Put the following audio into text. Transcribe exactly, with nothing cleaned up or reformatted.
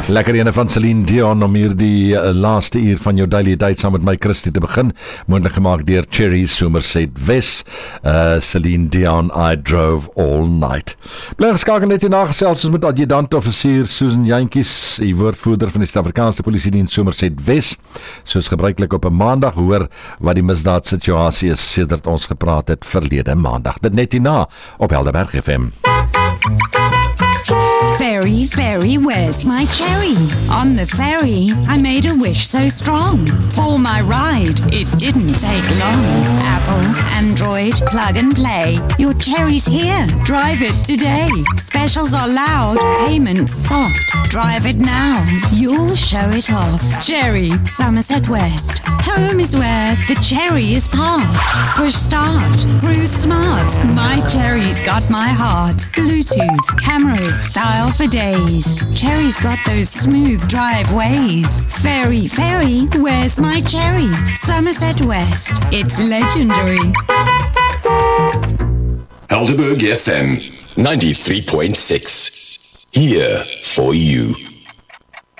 Lekker ene van Celine Dion om hier die uh, laaste uur van jou daily date saam met my Christie te begin. Moontlik gemaak deur Cherry Somerset West. Uh, Celine Dion, I Drove All Night. Bly geskakel net hierna gesels ons met adjudant offisier Susan Jantjies, die woordvoerder van die Suid-Afrikaanse Polisiediens Somerset West. Soos gebruiklik op 'n maandag hoor wat die misdaadsituasie is sedert ons gepraat het verlede maandag. Dit net hierna op Helderberg F M. Ferry, ferry, where's my cherry? On the ferry, I made a wish so strong. For my ride, it didn't take long. Apple, Android, plug and play. Your cherry's here, drive it today. Specials are loud, payments soft. Drive it now, you'll show it off. Cherry, Somerset West. Home is where the cherry is parked. Push start, cruise smart. My cherry's got my heart. Bluetooth, cameras, style for days. Cherry's got those smooth driveways. Ferry, ferry, where's my cherry? Somerset West, it's legendary. Helderberg F M ninety-three point six. Here for you.